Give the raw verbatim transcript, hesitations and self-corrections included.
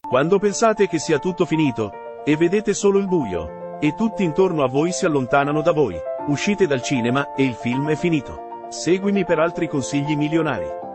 Quando pensate che sia tutto finito, e vedete solo il buio, e tutti intorno a voi si allontanano da voi, uscite dal cinema, e il film è finito. Seguimi per altri consigli milionari.